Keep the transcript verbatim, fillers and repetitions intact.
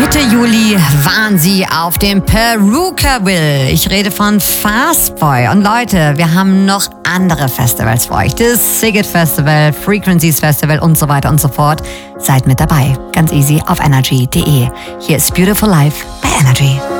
Mitte Juli waren sie auf dem Perukaville. Ich rede von Fastboy. Und Leute, wir haben noch andere Festivals für euch. Das Siget Festival, Frequencies Festival und so weiter und so fort. Seid mit dabei. Ganz easy auf energy punkt de. Hier ist Beautiful Life bei Energy.